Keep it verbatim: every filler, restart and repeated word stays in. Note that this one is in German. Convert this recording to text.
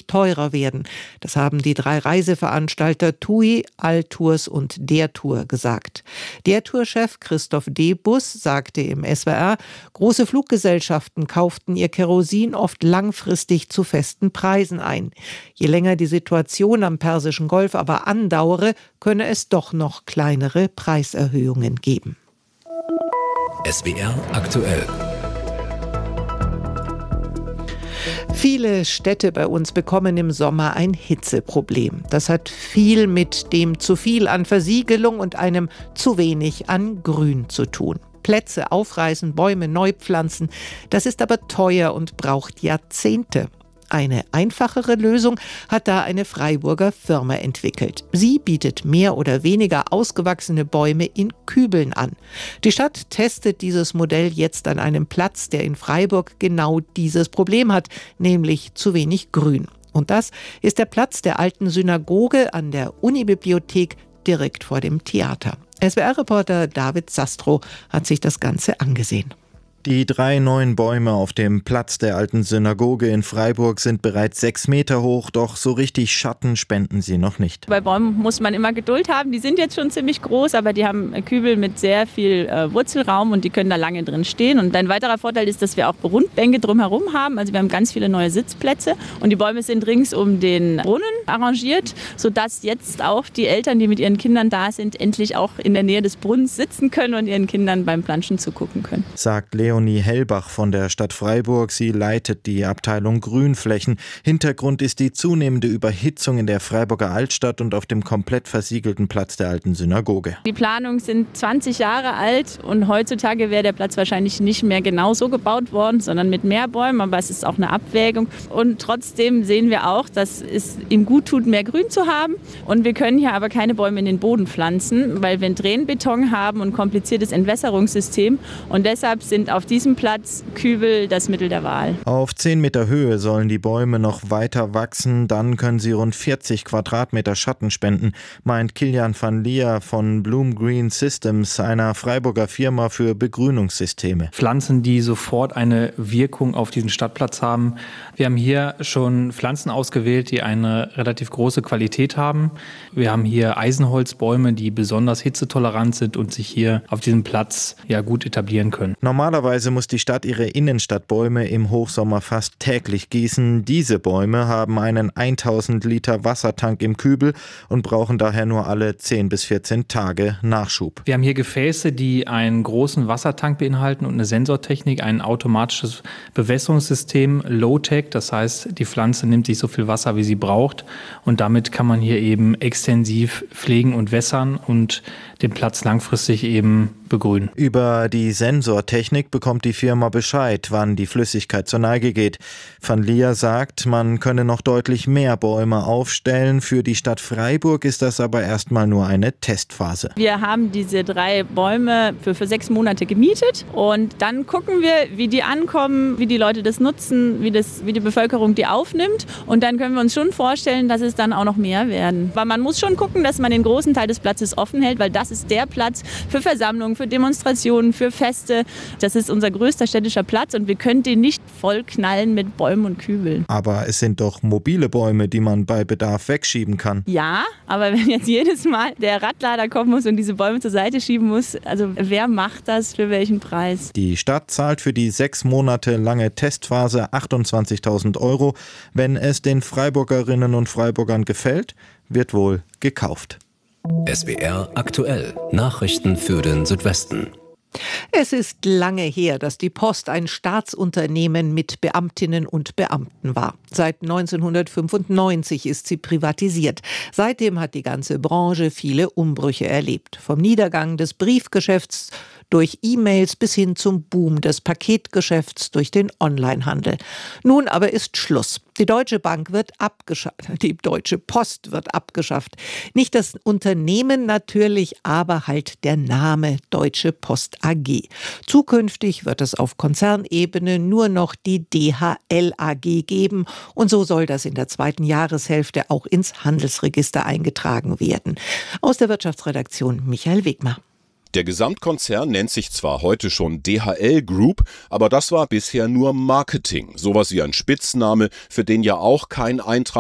teurer werden. Das haben die drei Reiseveranstalter TUI, Altours und Der Tour gesagt. Der Tourchef Christoph Debus sagte im S W R, große Fluggesellschaften kauften ihr Kerosin oft langfristig zu festen Preisen ein. Je länger die Situation am Persischen Golf aber andauere, könne es doch noch kleinere Preiserhöhungen geben. S W R aktuell. Viele Städte bei uns bekommen im Sommer ein Hitzeproblem. Das hat viel mit dem zu viel an Versiegelung und einem zu wenig an Grün zu tun. Plätze aufreißen, Bäume neu pflanzen, das ist aber teuer und braucht Jahrzehnte. Eine einfachere Lösung hat da eine Freiburger Firma entwickelt. Sie bietet mehr oder weniger ausgewachsene Bäume in Kübeln an. Die Stadt testet dieses Modell jetzt an einem Platz, der in Freiburg genau dieses Problem hat, nämlich zu wenig Grün. Und das ist der Platz der alten Synagoge an der Unibibliothek direkt vor dem Theater. S W R-Reporter David Sastro hat sich das Ganze angesehen. Die drei neuen Bäume auf dem Platz der alten Synagoge in Freiburg sind bereits sechs Meter hoch, doch so richtig Schatten spenden sie noch nicht. Bei Bäumen muss man immer Geduld haben. Die sind jetzt schon ziemlich groß, aber die haben Kübel mit sehr viel äh, Wurzelraum und die können da lange drin stehen. Und ein weiterer Vorteil ist, dass wir auch Rundbänke drumherum haben. Also wir haben ganz viele neue Sitzplätze und die Bäume sind rings um den Brunnen arrangiert, sodass jetzt auch die Eltern, die mit ihren Kindern da sind, endlich auch in der Nähe des Brunnens sitzen können und ihren Kindern beim Planschen zugucken können. Sagt Leonie Hellbach von der Stadt Freiburg. Sie leitet die Abteilung Grünflächen. Hintergrund ist die zunehmende Überhitzung in der Freiburger Altstadt und auf dem komplett versiegelten Platz der alten Synagoge. Die Planungen sind zwanzig Jahre alt und heutzutage wäre der Platz wahrscheinlich nicht mehr genau so gebaut worden, sondern mit mehr Bäumen, aber es ist auch eine Abwägung. Und trotzdem sehen wir auch, dass es ihm gut tut, mehr Grün zu haben. Und wir können hier aber keine Bäume in den Boden pflanzen, weil wir einen Dränenbeton haben und ein kompliziertes Entwässerungssystem. Und deshalb sind auf diesem Platz Kübel das Mittel der Wahl. Auf zehn Meter Höhe sollen die Bäume noch weiter wachsen. Dann können sie rund vierzig Quadratmeter Schatten spenden, meint Kilian van Lier von Bloom Green Systems, einer Freiburger Firma für Begrünungssysteme. Pflanzen, die sofort eine Wirkung auf diesen Stadtplatz haben. Wir haben hier schon Pflanzen ausgewählt, die eine relativ große Qualität haben. Wir haben hier Eisenholzbäume, die besonders hitzetolerant sind und sich hier auf diesem Platz ja gut etablieren können. Normalerweise muss die Stadt ihre Innenstadtbäume im Hochsommer fast täglich gießen. Diese Bäume haben einen tausend Liter Wassertank im Kübel und brauchen daher nur alle zehn bis vierzehn Tage Nachschub. Wir haben hier Gefäße, die einen großen Wassertank beinhalten und eine Sensortechnik, ein automatisches Bewässerungssystem, Low-Tech. Das heißt, die Pflanze nimmt sich so viel Wasser, wie sie braucht. Und damit kann man hier eben extensiv pflegen und wässern und den Platz langfristig eben begrünen. Über die Sensortechnik bekommt die Firma Bescheid, wann die Flüssigkeit zur Neige geht. Van Lier sagt, man könne noch deutlich mehr Bäume aufstellen. Für die Stadt Freiburg ist das aber erstmal nur eine Testphase. Wir haben diese drei Bäume für, für sechs Monate gemietet und dann gucken wir, wie die ankommen, wie die Leute das nutzen, wie, das, wie die Bevölkerung die aufnimmt. Und dann können wir uns schon vorstellen, dass es dann auch noch mehr werden. Weil man muss schon gucken, dass man den großen Teil des Platzes offen hält, weil das ist der Platz für Versammlungen, für Demonstrationen, für Feste. Das ist unser größter städtischer Platz und wir können den nicht vollknallen mit Bäumen und Kübeln. Aber es sind doch mobile Bäume, die man bei Bedarf wegschieben kann. Ja, aber wenn jetzt jedes Mal der Radlader kommen muss und diese Bäume zur Seite schieben muss, also wer macht das, für welchen Preis? Die Stadt zahlt für die sechs Monate lange Testphase achtundzwanzigtausend Euro. Wenn es den Freiburgerinnen und Freiburgern gefällt, wird wohl gekauft. S W R aktuell. Nachrichten für den Südwesten. Es ist lange her, dass die Post ein Staatsunternehmen mit Beamtinnen und Beamten war. Seit neunzehnhundertfünfundneunzig ist sie privatisiert. Seitdem hat die ganze Branche viele Umbrüche erlebt. Vom Niedergang des Briefgeschäfts durch E-Mails bis hin zum Boom des Paketgeschäfts durch den Onlinehandel. Nun aber ist Schluss. Die Deutsche Bank wird abgeschafft, die Deutsche Post wird abgeschafft. Nicht das Unternehmen natürlich, aber halt der Name Deutsche Post A G. Zukünftig wird es auf Konzernebene nur noch die D H L A G geben und so soll das in der zweiten Jahreshälfte auch ins Handelsregister eingetragen werden. Aus der Wirtschaftsredaktion Michael Wegmar. Der Gesamtkonzern nennt sich zwar heute schon D H L Group, aber das war bisher nur Marketing. Sowas wie ein Spitzname, für den ja auch kein Eintrag